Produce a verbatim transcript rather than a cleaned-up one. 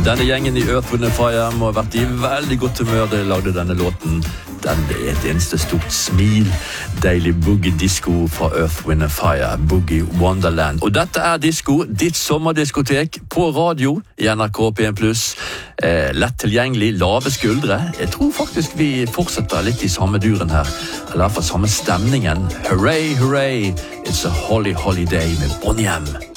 Denne gjengen i Earth, Wind and Fire må ha vært i veldig godt humør da de lagde denne låten. Den er et eneste stort smil. Deilig boogie-disco fra Earth, Wind and Fire, Boogie Wonderland. Og dette er disco, ditt sommerdiskotek, på radio i N R K P en pluss. Eh, lett tilgjengelig, lave skuldre. Jeg tror faktisk vi fortsetter litt i samme duren her. Eller i hvert fall samme stemningen. Hooray, hooray, it's a holly holiday med Bonnie M.